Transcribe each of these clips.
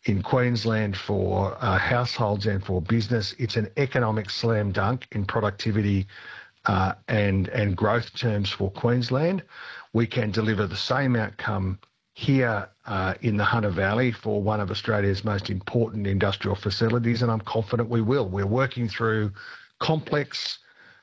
in Queensland for households and for business. It's an economic slam dunk in productivity and growth terms for Queensland. We can deliver the same outcome here in the Hunter Valley for one of Australia's most important industrial facilities, and I'm confident we will. We're working through complex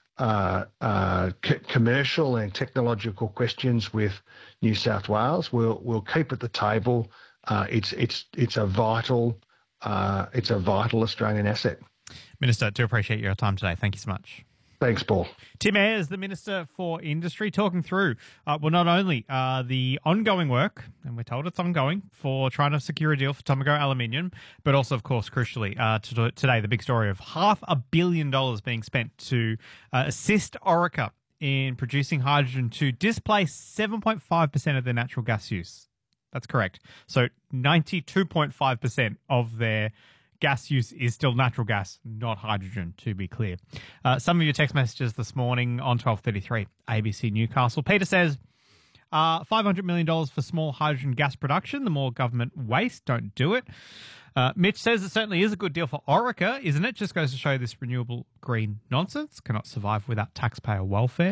commercial and technological questions with New South Wales. We'll keep at the table. It's a vital Australian asset. Minister, do appreciate your time today. Thank you so much. Thanks, Paul. Tim Ayres, the Minister for Industry, talking through, not only the ongoing work, and we're told it's ongoing, for trying to secure a deal for Tomago Aluminium, but also, of course, crucially, today, the big story of $500 million being spent to assist Orica in producing hydrogen to displace 7.5% of their natural gas use. That's correct. So 92.5% of their gas use is still natural gas, not hydrogen, to be clear. Some of your text messages this morning on 12:33 ABC Newcastle. Peter says, $500 million for small hydrogen gas production. The more government waste, don't do it. Mitch says it certainly is a good deal for Orica, isn't it? Just goes to show this renewable green nonsense cannot survive without taxpayer welfare.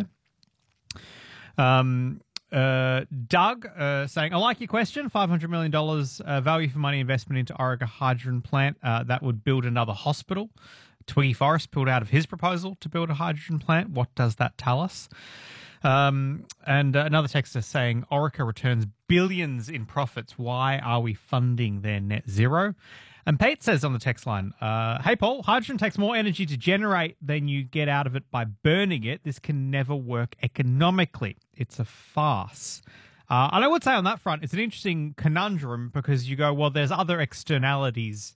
Doug saying, I like your question. $500 million value for money investment into Orica hydrogen plant. That would build another hospital. Twiggy Forrest pulled out of his proposal to build a hydrogen plant. What does that tell us? And another texter saying, Orica returns billions in profits. Why are we funding their net zero? And Pete says on the text line, hey, Paul, hydrogen takes more energy to generate than you get out of it by burning it. This can never work economically. It's a farce. And I would say on that front, it's an interesting conundrum because you go, well, there's other externalities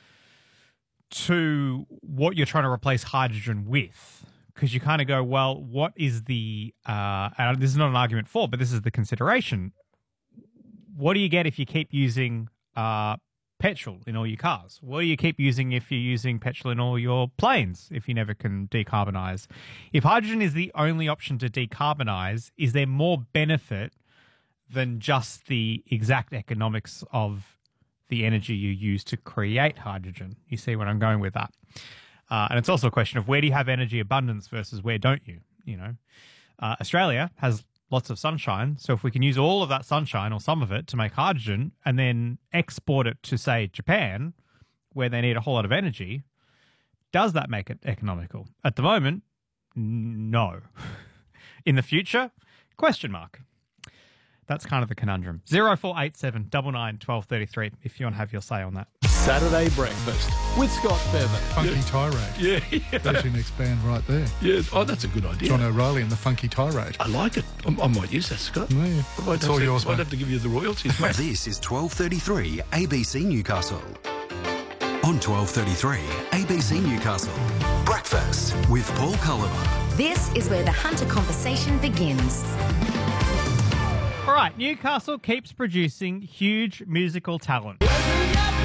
to what you're trying to replace hydrogen with. Because you kind of go, well, what is the, and this is not an argument for, but this is the consideration. What do you get if you keep using petrol in all your cars? What do you keep using if you're using petrol in all your planes if you never can decarbonise? If hydrogen is the only option to decarbonise, is there more benefit than just the exact economics of the energy you use to create hydrogen? You see where I'm going with that. And it's also a question of where do you have energy abundance versus where don't you? You know, Australia has lots of sunshine. So if we can use all of that sunshine or some of it to make hydrogen and then export it to, say, Japan, where they need a whole lot of energy, does that make it economical? At the moment, no. In the future, question mark. That's kind of the conundrum. 0487 99 1233 if you want to have your say on that. Saturday breakfast with Scott Bevan. Funky tirade. Yeah. There's your next band right there. Yeah. Oh, that's a good idea. John O'Reilly and the Funky Tirade. I like it. I might use that, Scott. Yeah. It's all yours, mate. I'd have to give you the royalties, mate. This is 12:33 ABC Newcastle. On 12:33 ABC Newcastle. Breakfast with Paul Culliver. This is where the Hunter conversation begins. All right, Newcastle keeps producing huge musical talent.